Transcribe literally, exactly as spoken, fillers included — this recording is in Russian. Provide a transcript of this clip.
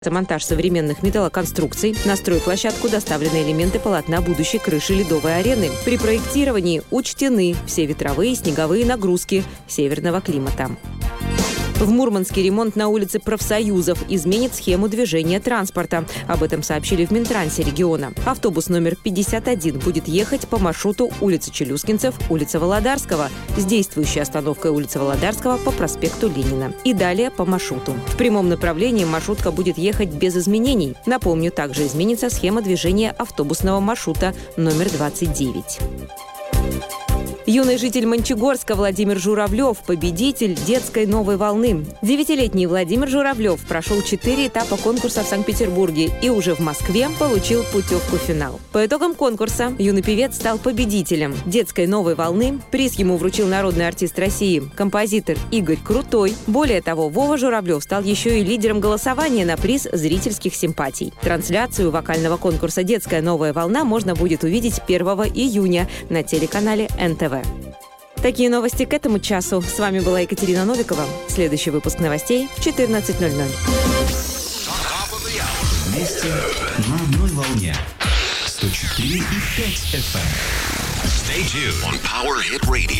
Монтаж современных металлоконструкций. На стройплощадку доставлены элементы полотна будущей крыши ледовой арены. При проектировании учтены все ветровые и снеговые нагрузки северного климата. В Мурманске ремонт на улице Профсоюзов изменит схему движения транспорта. Об этом сообщили в Минтрансе региона. Автобус номер пятьдесят один будет ехать по маршруту улица Челюскинцев, улица Володарского, с действующей остановкой улица Володарского по проспекту Ленина. И далее по маршруту. В прямом направлении маршрутка будет ехать без изменений. Напомню, также изменится схема движения автобусного маршрута номер двадцать девять. Юный житель Мончегорска Владимир Журавлев – победитель детской новой волны. Девятилетний Владимир Журавлев прошел четыре этапа конкурса в Санкт-Петербурге и уже в Москве получил путевку в финал. По итогам конкурса юный певец стал победителем детской новой волны. Приз ему вручил народный артист России, композитор Игорь Крутой. Более того, Вова Журавлев стал еще и лидером голосования на приз зрительских симпатий. Трансляцию вокального конкурса «Детская новая волна» можно будет увидеть первого июня на телеканале эн тэ вэ. Такие новости к этому часу. С вами была Екатерина Новикова. Следующий выпуск новостей в четырнадцать ноль ноль. Вместе на одной волне. сто четыре и пять эф эм. Stay tuned on Power Hit Radio.